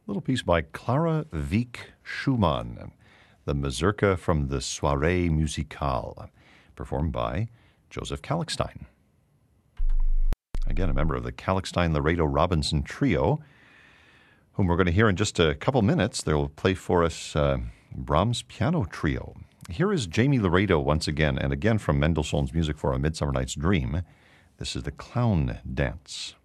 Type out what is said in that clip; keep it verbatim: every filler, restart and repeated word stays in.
little piece by Clara Wieck Schumann, the Mazurka from the Soirée Musicale, performed by Joseph Kalkstein. Again, a member of the Kalkstein-Laredo-Robinson Trio, whom we're going to hear in just a couple minutes. They'll play for us uh, Brahms' Piano Trio. Here is Jamie Laredo once again, and again from Mendelssohn's Music for A Midsummer Night's Dream. This is the Clown Dance.